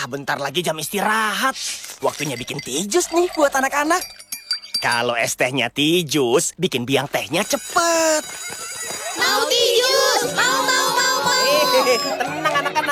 bentar lagi jam istirahat. Waktunya bikin teh jus nih buat anak-anak. Kalau es tehnya teh jus, bikin biang tehnya cepet. Mau teh jus! Mau. Tenang anak-anak.